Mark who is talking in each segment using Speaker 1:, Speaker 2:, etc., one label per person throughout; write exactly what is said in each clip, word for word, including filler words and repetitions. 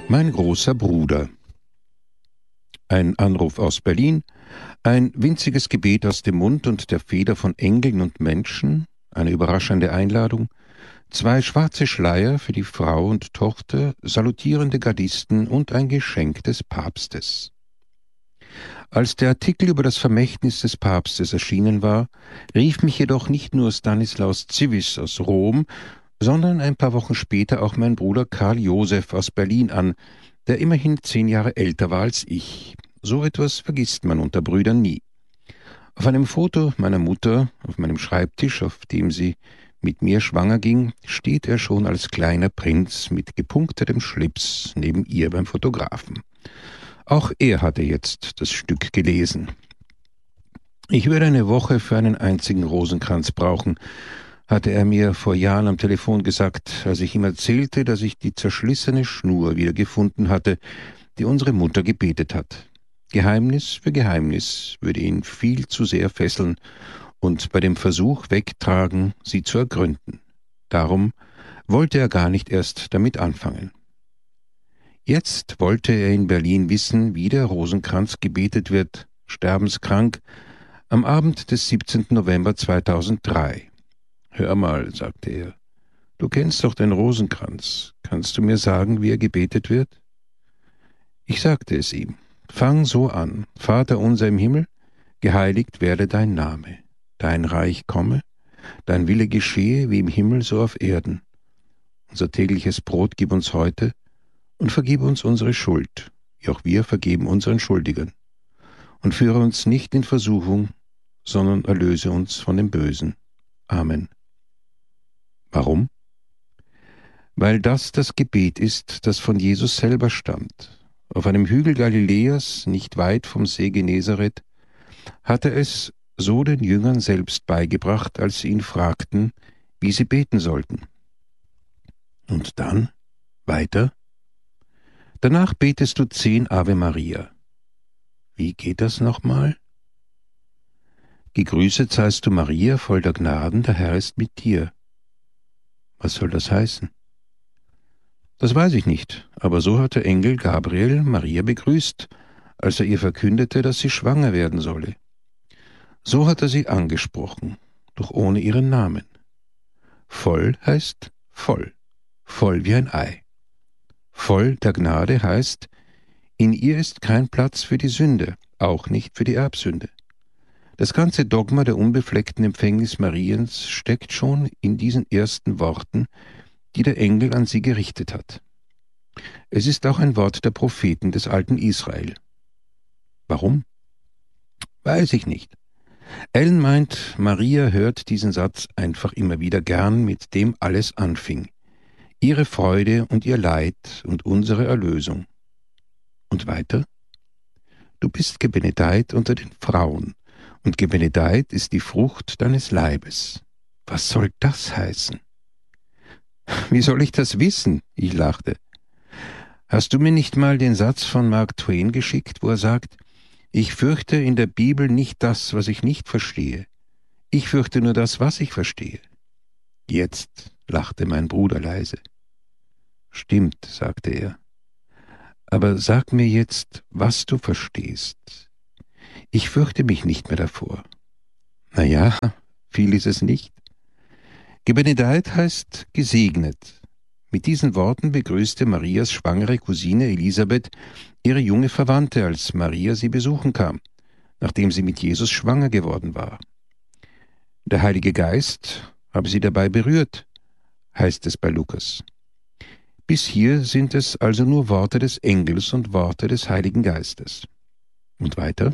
Speaker 1: Mein großer Bruder. Ein Anruf aus Berlin, ein winziges Gebet aus dem Mund und der Feder von Engeln und Menschen, eine überraschende Einladung, zwei schwarze Schleier für die Frau und Tochter, salutierende Gardisten und ein Geschenk des Papstes. Als der Artikel über das Vermächtnis des Papstes erschienen war, rief mich jedoch nicht nur Stanislaus Zivis aus Rom, sondern ein paar Wochen später auch mein Bruder Karl Josef aus Berlin an, der immerhin zehn Jahre älter war als ich. So etwas vergisst man unter Brüdern nie. Auf einem Foto meiner Mutter, auf meinem Schreibtisch, auf dem sie mit mir schwanger ging, steht er schon als kleiner Prinz mit gepunktetem Schlips neben ihr beim Fotografen. Auch er hatte jetzt das Stück gelesen. Ich würde eine Woche für einen einzigen Rosenkranz brauchen, hatte er mir vor Jahren am Telefon gesagt, als ich ihm erzählte, dass ich die zerschlissene Schnur wieder gefunden hatte, die unsere Mutter gebetet hat. Geheimnis für Geheimnis würde ihn viel zu sehr fesseln und bei dem Versuch wegtragen, sie zu ergründen. Darum wollte er gar nicht erst damit anfangen. Jetzt wollte er in Berlin wissen, wie der Rosenkranz gebetet wird, sterbenskrank, am Abend des siebzehnten November zweitausenddrei. »Hör mal«, sagte er, »du kennst doch den Rosenkranz. Kannst du mir sagen, wie er gebetet wird?« Ich sagte es ihm. »Fang so an. Vater unser im Himmel, geheiligt werde dein Name. Dein Reich komme, dein Wille geschehe wie im Himmel so auf Erden. Unser tägliches Brot gib uns heute und vergib uns unsere Schuld, wie auch wir vergeben unseren Schuldigern. Und führe uns nicht in Versuchung, sondern erlöse uns von dem Bösen. Amen.« Warum? Weil das das Gebet ist, das von Jesus selber stammt. Auf einem Hügel Galiläas, nicht weit vom See Genezareth, hat er es so den Jüngern selbst beigebracht, als sie ihn fragten, wie sie beten sollten. Und dann? Weiter? Danach betest du zehn Ave Maria. Wie geht das nochmal? Gegrüßet seist du, Maria, voll der Gnaden, der Herr ist mit dir. Was soll das heißen? Das weiß ich nicht, aber so hat der Engel Gabriel Maria begrüßt, als er ihr verkündete, dass sie schwanger werden solle. So hat er sie angesprochen, doch ohne ihren Namen. Voll heißt voll, voll wie ein Ei. Voll der Gnade heißt, in ihr ist kein Platz für die Sünde, auch nicht für die Erbsünde. Das ganze Dogma der unbefleckten Empfängnis Mariens steckt schon in diesen ersten Worten, die der Engel an sie gerichtet hat. Es ist auch ein Wort der Propheten des alten Israel. Warum? Weiß ich nicht. Ellen meint, Maria hört diesen Satz einfach immer wieder gern, mit dem alles anfing. Ihre Freude und ihr Leid und unsere Erlösung. Und weiter? Du bist gebenedeit unter den Frauen, und gebenedeit ist die Frucht deines Leibes. Was soll das heißen? Wie soll ich das wissen? Ich lachte. Hast du mir nicht mal den Satz von Mark Twain geschickt, wo er sagt, ich fürchte in der Bibel nicht das, was ich nicht verstehe. Ich fürchte nur das, was ich verstehe. Jetzt lachte mein Bruder leise. Stimmt, sagte er. Aber sag mir jetzt, was du verstehst. Ich fürchte mich nicht mehr davor. Na ja, viel ist es nicht. Gebenedeit heißt gesegnet. Mit diesen Worten begrüßte Marias schwangere Cousine Elisabeth ihre junge Verwandte, als Maria sie besuchen kam, nachdem sie mit Jesus schwanger geworden war. Der Heilige Geist habe sie dabei berührt, heißt es bei Lukas. Bis hier sind es also nur Worte des Engels und Worte des Heiligen Geistes. Und weiter?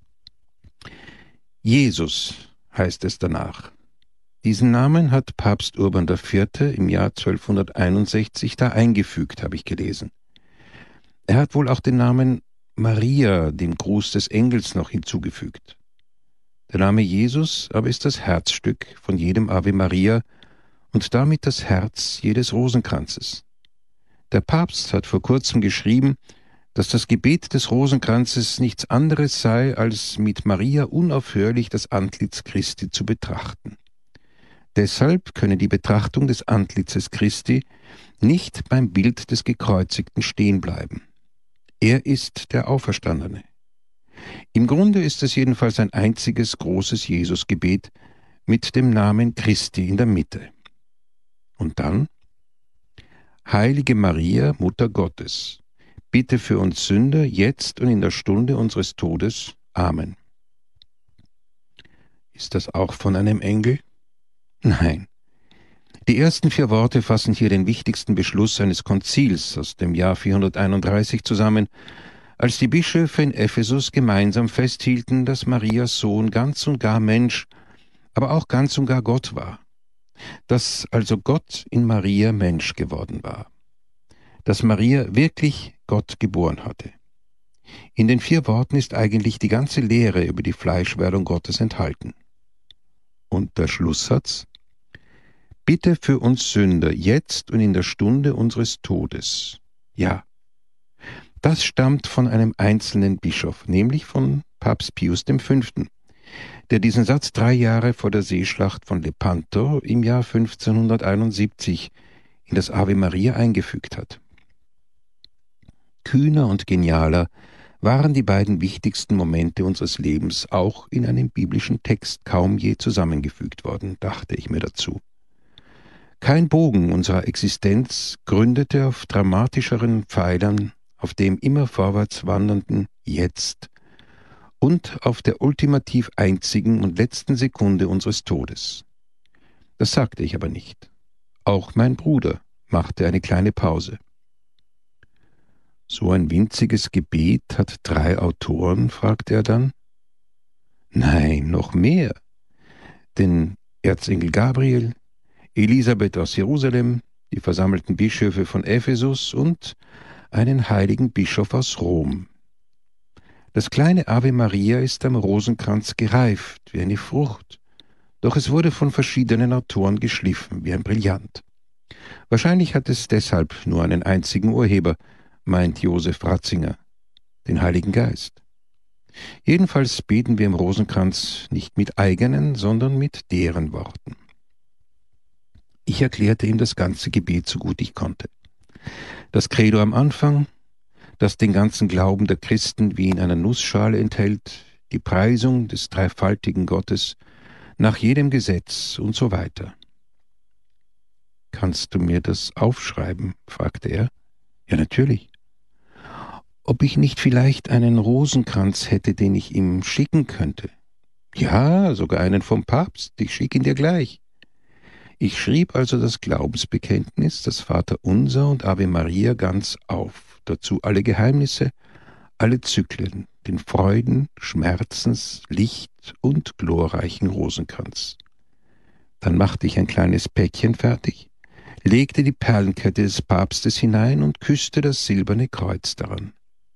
Speaker 1: Jesus heißt es danach. Diesen Namen hat Papst Urban der Vierte im Jahr zwölfhunderteinundsechzig da eingefügt, habe ich gelesen. Er hat wohl auch den Namen Maria dem Gruß des Engels noch hinzugefügt. Der Name Jesus aber ist das Herzstück von jedem Ave Maria und damit das Herz jedes Rosenkranzes. Der Papst hat vor kurzem geschrieben, dass das Gebet des Rosenkranzes nichts anderes sei, als mit Maria unaufhörlich das Antlitz Christi zu betrachten. Deshalb könne die Betrachtung des Antlitzes Christi nicht beim Bild des Gekreuzigten stehen bleiben. Er ist der Auferstandene. Im Grunde ist es jedenfalls ein einziges großes Jesusgebet mit dem Namen Christi in der Mitte. Und dann: Heilige Maria, Mutter Gottes, bitte für uns Sünder, jetzt und in der Stunde unseres Todes. Amen. Ist das auch von einem Engel? Nein. Die ersten vier Worte fassen hier den wichtigsten Beschluss eines Konzils aus dem Jahr vierhunderteinunddreißig zusammen, als die Bischöfe in Ephesus gemeinsam festhielten, dass Marias Sohn ganz und gar Mensch, aber auch ganz und gar Gott war. Dass also Gott in Maria Mensch geworden war. Dass Maria wirklich Gott geboren hatte. In den vier Worten ist eigentlich die ganze Lehre über die Fleischwerdung Gottes enthalten. Und der Schlusssatz: Bitte für uns Sünder, jetzt und in der Stunde unseres Todes. Ja, das stammt von einem einzelnen Bischof, nämlich von Papst Pius der Fünfte, der diesen Satz drei Jahre vor der Seeschlacht von Lepanto im Jahr fünfzehnhunderteinundsiebzig in das Ave Maria eingefügt hat. Kühner und genialer waren die beiden wichtigsten Momente unseres Lebens auch in einem biblischen Text kaum je zusammengefügt worden, dachte ich mir dazu. Kein Bogen unserer Existenz gründete auf dramatischeren Pfeilern, auf dem immer vorwärts wandernden Jetzt und auf der ultimativ einzigen und letzten Sekunde unseres Todes. Das sagte ich aber nicht. Auch mein Bruder machte eine kleine Pause. »So ein winziges Gebet hat drei Autoren?« fragte er dann. »Nein, noch mehr. Den Erzengel Gabriel, Elisabeth aus Jerusalem, die versammelten Bischöfe von Ephesus und einen heiligen Bischof aus Rom. Das kleine Ave Maria ist am Rosenkranz gereift, wie eine Frucht, doch es wurde von verschiedenen Autoren geschliffen, wie ein Brillant. Wahrscheinlich hat es deshalb nur einen einzigen Urheber, meint Josef Ratzinger, den Heiligen Geist. Jedenfalls beten wir im Rosenkranz nicht mit eigenen, sondern mit deren Worten. Ich erklärte ihm das ganze Gebet so gut ich konnte. Das Credo am Anfang, das den ganzen Glauben der Christen wie in einer Nussschale enthält, die Preisung des dreifaltigen Gottes nach jedem Gesetz und so weiter. »Kannst du mir das aufschreiben?« fragte er. »Ja, natürlich.« »Ob ich nicht vielleicht einen Rosenkranz hätte, den ich ihm schicken könnte?« »Ja, sogar einen vom Papst, ich schicke ihn dir gleich.« Ich schrieb also das Glaubensbekenntnis, das Vaterunser und Ave Maria ganz auf, dazu alle Geheimnisse, alle Zyklen, den Freuden, Schmerzens, Licht und glorreichen Rosenkranz. Dann machte ich ein kleines Päckchen fertig, legte die Perlenkette des Papstes hinein und küsste das silberne Kreuz daran.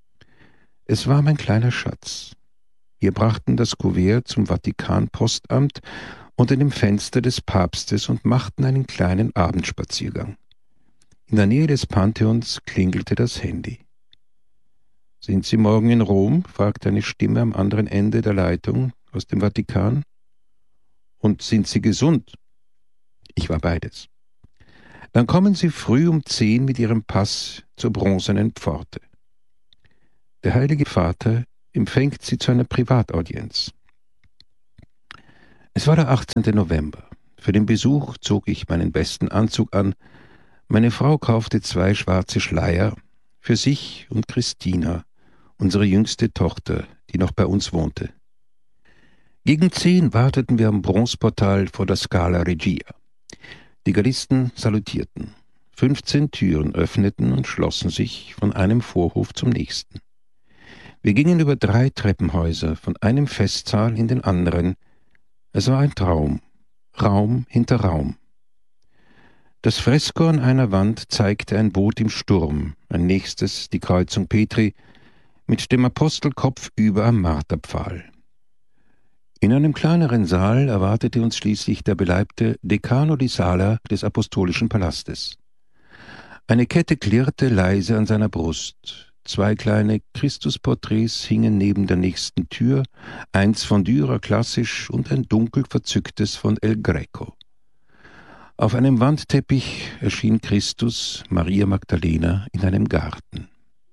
Speaker 1: Es war mein kleiner Schatz. Wir brachten das Kuvert zum Vatikan-Postamt unter dem Fenster des Papstes und machten einen kleinen Abendspaziergang. In der Nähe des Pantheons klingelte das Handy. »Sind Sie morgen in Rom?« fragte eine Stimme am anderen Ende der Leitung aus dem Vatikan. »Und sind Sie gesund?« Ich war beides. »Dann kommen Sie früh um zehn mit Ihrem Pass zur Bronzenen Pforte. Der Heilige Vater empfängt Sie zu einer Privataudienz.« Es war der achtzehnte November. Für den Besuch zog ich meinen besten Anzug an. Meine Frau kaufte zwei schwarze Schleier für sich und Christina, unsere jüngste Tochter, die noch bei uns wohnte. Gegen zehn warteten wir am Bronzeportal vor der Scala Regia. Die Gardisten salutierten. Fünfzehn Türen öffneten und schlossen sich von einem Vorhof zum nächsten. Wir gingen über drei Treppenhäuser, von einem Festsaal in den anderen. Es war ein Traum, Raum hinter Raum. Das Fresko an einer Wand zeigte ein Boot im Sturm, ein nächstes die Kreuzung Petri mit dem Apostelkopf über am Marterpfahl. In einem kleineren Saal erwartete uns schließlich der beleibte Decano di Sala des Apostolischen Palastes. Eine Kette klirrte leise an seiner Brust. Zwei kleine Christusporträts hingen neben der nächsten Tür, eins von Dürer klassisch und ein dunkel verzücktes von El Greco. Auf einem Wandteppich erschien Christus Maria Magdalena in einem Garten.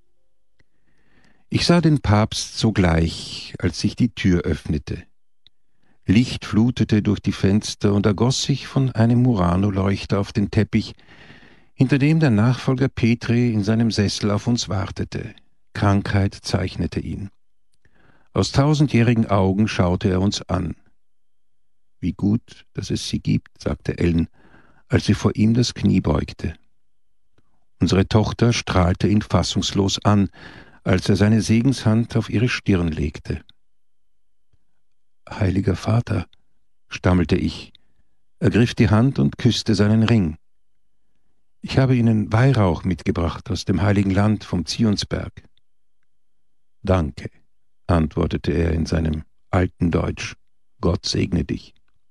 Speaker 1: Ich sah den Papst sogleich, als sich die Tür öffnete. Licht flutete durch die Fenster und ergoss sich von einem Murano-Leuchter auf den Teppich, hinter dem der Nachfolger Petri in seinem Sessel auf uns wartete. Krankheit zeichnete ihn. Aus tausendjährigen Augen schaute er uns an. »Wie gut, dass es Sie gibt«, sagte Ellen, als sie vor ihm das Knie beugte. Unsere Tochter strahlte ihn fassungslos an, als er seine Segenshand auf ihre Stirn legte. »Heiliger Vater«, stammelte ich, ergriff die Hand und küsste seinen Ring. »Ich habe Ihnen Weihrauch mitgebracht aus dem heiligen Land vom Zionsberg.« »Danke«, antwortete er in seinem alten Deutsch, »Gott segne dich.«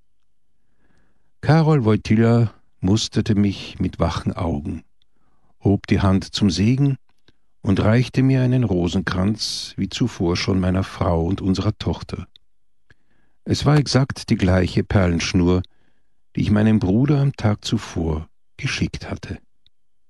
Speaker 1: Karol Wojtyła musterte mich mit wachen Augen, hob die Hand zum Segen und reichte mir einen Rosenkranz, wie zuvor schon meiner Frau und unserer Tochter. Es war exakt die gleiche Perlenschnur, die ich meinem Bruder am Tag zuvor geschickt hatte.